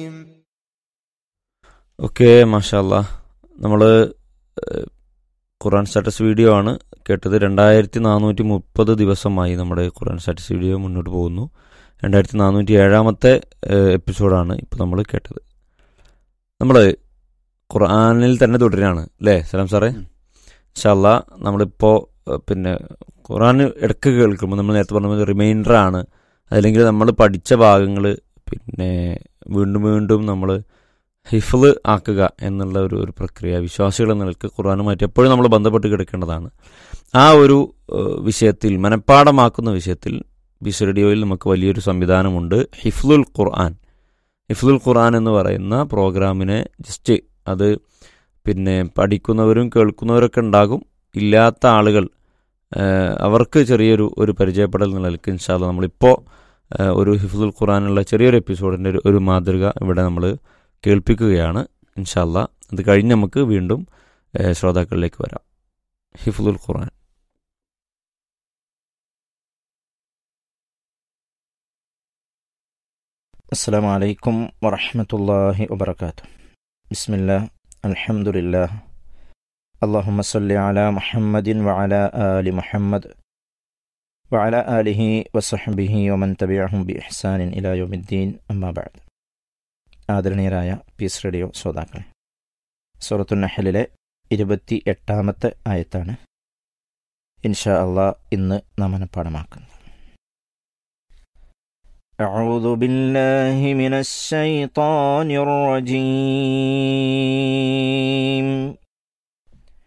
Okay, മാഷാല്ലാ. നമ്മൾ ഖുർആൻ status video ആണ് കേട്ടത്. 2430 ദിവസമായി നമ്മുടെ ഖുർആൻ സ്റ്റാറ്റസ് വീഡിയോ മുന്നോട്ട് പോകുന്നു. 2407 എപ്പിസോഡാണ് ഇപ്പോൾ നമ്മൾ കേട്ടത്. നമ്മൾ ഖുർആനിൽ തന്നെ തുടരുകയാണ് അല്ലേ സലാം സാറേ? ഇൻഷാല്ലാ നമ്മളിപ്പോൾ പിന്നെ ഖുർആൻ ഇടയ്ക്ക് കേൾക്കുമ്പോൾ നമ്മൾ നേരത്തെ പറഞ്ഞ റിമൈൻഡറാണ്, അല്ലെങ്കിൽ നമ്മൾ പഠിച്ച ഭാഗങ്ങൾ പിന്നെ വീണ്ടും വീണ്ടും നമ്മൾ ഹിഫ്ള് ആക്കുക എന്നുള്ള ഒരു പ്രക്രിയ വിശ്വാസികൾ എന്ന നിലക്ക് ഖുർആനുമായിട്ട് എപ്പോഴും നമ്മൾ ബന്ധപ്പെട്ട് കിടക്കേണ്ടതാണ്. ആ ഒരു വിഷയത്തിൽ, മനഃപ്പാഠമാക്കുന്ന വിഷയത്തിൽ ബിസ് റേഡിയോയിൽ നമുക്ക് വലിയൊരു സംവിധാനമുണ്ട്. ഹിഫ്ളുൽ ഖുർആൻ. ഹിഫ്ളുൽ ഖുർആൻ എന്ന് പറയുന്ന പ്രോഗ്രാമിനെ ജസ്റ്റ് അത് പിന്നെ പഠിക്കുന്നവരും കേൾക്കുന്നവരൊക്കെ ഉണ്ടാകും. ഇല്ലാത്ത ആളുകൾ അവർക്ക് ചെറിയൊരു പരിചയപ്പെടൽ എന്ന നിലക്ക് ഇൻഷാ അല്ലാഹ് നമ്മളിപ്പോൾ ഒരു ഹിഫ്ളുൽ ഖുർആനുള്ള ചെറിയൊരു എപ്പിസോഡിൻ്റെ ഒരു മാതൃക ഇവിടെ നമ്മൾ കേൾപ്പിക്കുകയാണ് ഇൻഷാ അല്ലാഹ്. അത് കഴിഞ്ഞ് നമുക്ക് വീണ്ടും ശ്രോതാക്കളിലേക്ക് വരാം. ഹിഫ്ളുൽ ഖുർആൻ. അസ്സലാമു അലൈക്കും വറഹ്മത്തുള്ളാഹി വബറകാതുഹു. ബിസ്മില്ലാഹ്, അൽഹംദുലില്ലാഹ്, അല്ലാഹുമ്മ സ്വല്ലി അലാ മുഹമ്മദിൻ വഅലാ ആലി മുഹമ്മദ് വഅലാ ആലിഹി വസഹ്ബിഹി വമൻ തബിഅഹും ബിഇഹ്സാനിൻ ഇലാ യൗമിദ്ദീൻ. അമ്മാ ബഅദ്. ആദരണീയരായ പീസ് റേഡിയോ ശ്രോതാക്കളെ, സൂറത്തുൻ നഹ്ലിലെ 28 ആയത്താണ് ഇൻഷാ അല്ലാഹ് ഇന്ന് നാം മനഃപ്പാഠമാക്കുന്നത്. أعوذ بالله من الشيطان الرجيم